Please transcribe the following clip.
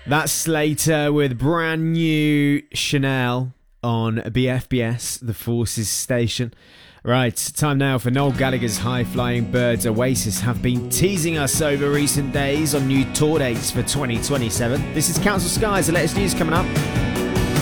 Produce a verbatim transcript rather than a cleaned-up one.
That's Slater with brand new Chanel on B F B S, the Forces station. Right, time now for Noel Gallagher's High Flying Birds. Oasis have been teasing us over recent days on new tour dates for twenty twenty-seven. This is Council Skies, the latest news coming up.